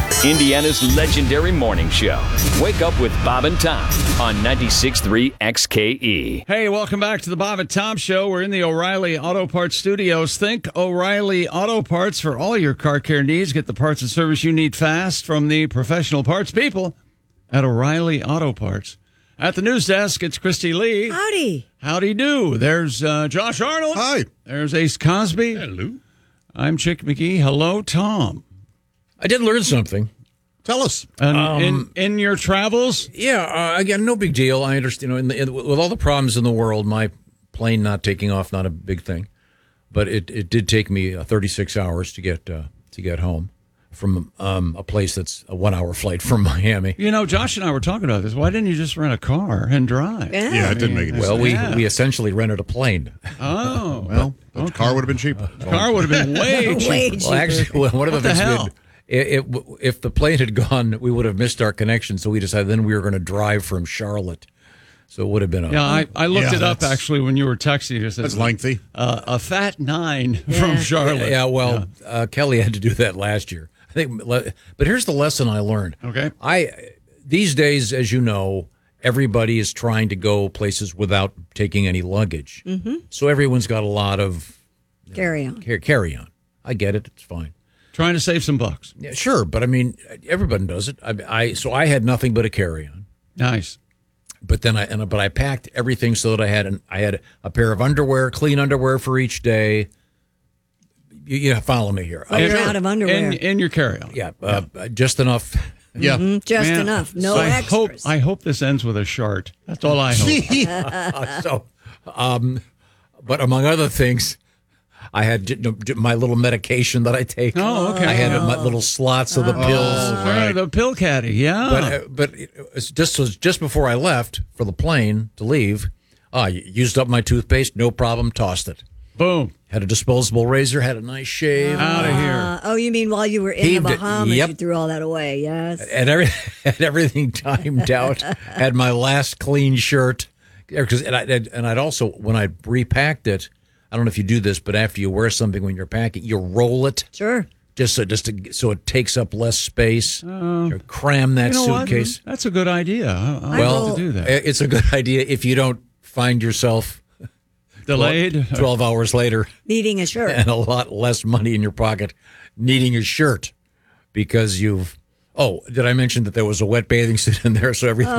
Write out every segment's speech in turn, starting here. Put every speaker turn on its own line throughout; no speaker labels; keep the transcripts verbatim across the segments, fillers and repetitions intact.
Indiana's legendary morning show. Wake up with Bob and Tom on ninety-six point three X K E.
Hey, welcome back to the Bob and Tom Show. We're in the O'Reilly Auto Parts studios. Think O'Reilly Auto Parts for all your car care needs. Get the parts and service you need fast from the professional parts people at O'Reilly Auto Parts. At the news desk, it's Christy Lee.
Howdy.
Howdy do. There's uh, Josh Arnold.
Hi.
There's Ace Cosby.
Hello.
I'm Chick McGee. Hello, Tom.
I did learn something.
Tell us.
And
Um,
in, in your travels?
Yeah, uh, again, no big deal. I understand. You know, in the, in, with all the problems in the world, my plane not taking off, not a big thing. But it, it did take me uh, thirty-six hours to get uh, to get home from um, a place that's a one-hour flight from Miami.
You know, Josh and I were talking about this. Why didn't you just rent a car and drive?
Yeah.
Yeah, it didn't make any
Well,
sense.
we
Yeah.
we essentially rented a plane.
Oh.
Well, but the car would have been cheap.
Car would have been way cheaper.
Way
Well,
cheaper.
actually, well, one of the
What the
things
hell?
we'd- it, it, if the plane had gone, we would have missed our connection. So we decided then we were going to drive from Charlotte. So it would have been a
Yeah, I, I looked
Yeah,
it up
that's-
actually when you were texting. It said
That's lengthy.
uh, a fat nine
Yeah.
from Charlotte.
Yeah, well, Uh, Kelly had to do that last year. I think, but here's the lesson I learned.
Okay.
I these days, as you know, everybody is trying to go places without taking any luggage. Mm-hmm. So everyone's got a lot of
Carry on.
car- carry on. I get it; it's fine.
Trying to save some bucks.
Yeah, sure, but I mean, everyone does it. I, I so I had nothing but a carry on.
Nice.
But then I and but I packed everything so that I had an I had a pair of underwear, clean underwear for each day. You, you follow me here.
Oh, you're out of underwear.
In, in your carry-on.
Yeah, uh, just enough.
Yeah.
Mm, Just
Man,
enough. No
I
extras.
Hope, I hope this ends with a shart. That's all I hope.
Uh, so, um, but among other things, I had j- j- my little medication that I take.
Oh, okay.
I had my little slots of the pills.
Oh, right. The pill caddy, yeah.
But uh, but it was just was just before I left for the plane to leave, I used up my toothpaste. No problem. Tossed it.
Boom.
Had a disposable razor. Had a nice shave.
Out of here.
Uh, oh, you mean while you were in
Heaved
the
it.
Bahamas,
Yep.
you threw all that away? Yes.
And every, had everything timed out. Had my last clean shirt. Because and I and I'd also when I repacked it. I don't know if you do this, but after you wear something when you're packing, you roll it
Sure.
just so just to, so it takes up less space. Or cram that
You know what?
suitcase.
That's a good idea. I, I
Well,
like to do that.
it's a good idea if you don't find yourself
Delayed.
twelve hours later
Needing a shirt.
and a lot less money in your pocket, needing a shirt because you've. Oh, did I mention that there was a wet bathing suit in there? So everything.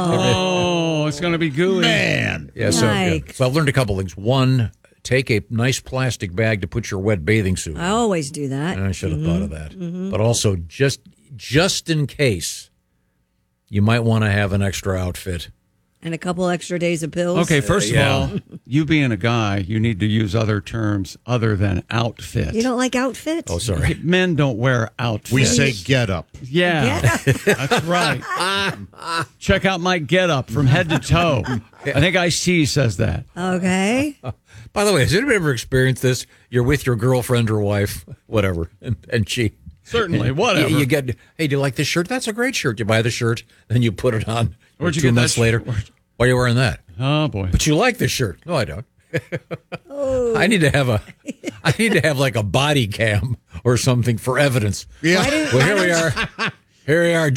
Oh, it's going to be gooey.
Man.
Yeah, so, yeah.
Yikes.
so I've learned a couple things. One, take a nice plastic bag to put your wet bathing suit in.
I always do that.
I should have thought of that. But also, just just in case, you might want to have an extra outfit.
And a couple extra days of pills.
Okay, first of
yeah.
all, you being a guy, you need to use other terms other than outfit.
You don't like outfits?
Oh, sorry.
Men don't wear outfits.
We say get up.
Yeah, that's right. Check out my get up from head to toe. I think Ice-T says that.
Okay.
By the way, has anybody ever experienced this? You're with your girlfriend or wife, whatever, and, and she.
Certainly, whatever.
You, you get, hey, do you like this shirt? That's a great shirt. You buy the shirt, then you put it on.
Where'd you
two
get that
months
sh-
later.
where'd-
Why are you wearing that?
Oh, boy.
But you like this shirt. No, I don't. I need to have a, I need to have like a body cam or something for evidence.
Yeah.
Why do-
Well, here we are. Here we are.